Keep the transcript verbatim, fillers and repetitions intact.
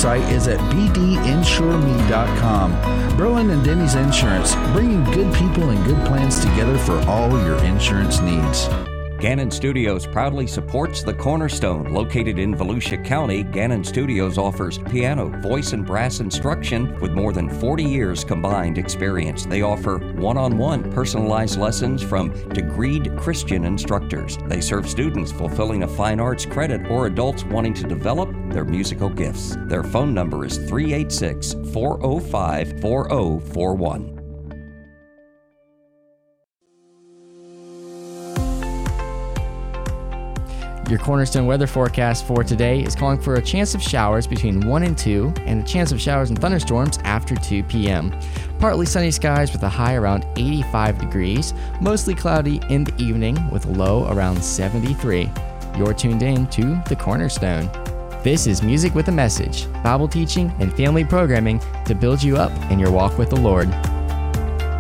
website is at b d insure me dot com. Berlin and Denny's Insurance, bringing good people and good plans together for all your insurance needs. Gannon Studios proudly supports The Cornerstone. Located in Volusia County, Gannon Studios offers piano, voice, and brass instruction with more than forty years combined experience. They offer one-on-one personalized lessons from degreed Christian instructors. They serve students fulfilling a fine arts credit or adults wanting to develop their musical gifts. Their phone number is three eight six, four oh five, four oh four one. Your Cornerstone weather forecast for today is calling for a chance of showers between one and two and a chance of showers and thunderstorms after two p.m. Partly sunny skies with a high around eighty-five degrees, mostly cloudy in the evening with a low around seventy-three. You're tuned in to The Cornerstone. This is Music with a Message, Bible teaching and family programming to build you up in your walk with the Lord.